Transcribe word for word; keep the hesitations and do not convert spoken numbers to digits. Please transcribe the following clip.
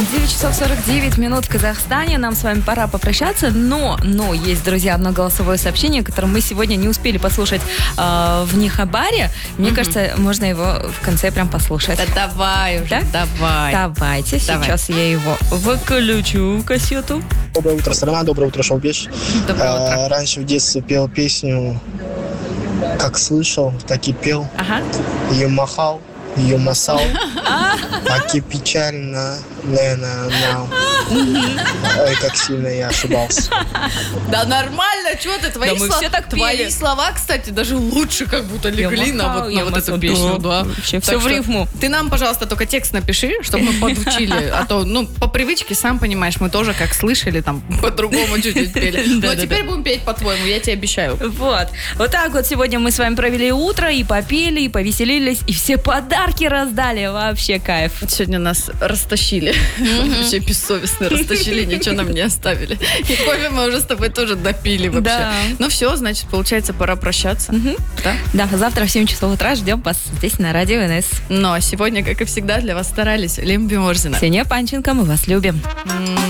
девять часов сорок девять минут в Казахстане. Нам с вами пора попрощаться, но, но есть, друзья, одно голосовое сообщение, которое мы сегодня не успели послушать э, в Нихабаре. Мне mm-hmm. кажется, можно его в конце прям послушать. Да давай уже, да? давай. Давайте, давай. Сейчас я его выключу, кассету. Доброе утро, страна, доброе утро, шоу-печь. Доброе утро. А, раньше в детстве пел песню, как слышал, так и пел. Ага. Ее махал, ее масал. Аки печально, Лена, now. Ой, как сильно я ошибался. Да нормально, чего ты, твои, да мы слова, все так твои пели. слова, кстати, даже лучше как будто легли на, вот, на вот эту песню. Да. Вообще Так все в рифму. Ты нам, пожалуйста, только текст напиши, чтобы мы подучили. А то, ну, по привычке, сам понимаешь, мы тоже как слышали, там, по-другому чуть-чуть пели. Но теперь будем петь по-твоему, я тебе обещаю. Вот. Вот так вот сегодня мы с вами провели утро, и попели, и повеселились, и все подарки раздали. Вообще кайф. Сегодня нас растащили. Вообще бессовестно растащили, ничего нам не оставили. И кофе мы уже с тобой тоже допили вообще. Да. Ну все, значит, получается, пора прощаться. Угу. Да? Да, завтра в семь часов утра ждем вас здесь на радио эн эс. Ну а сегодня, как и всегда, для вас старались Лим Биморзина. Ксения Панченко, мы вас любим.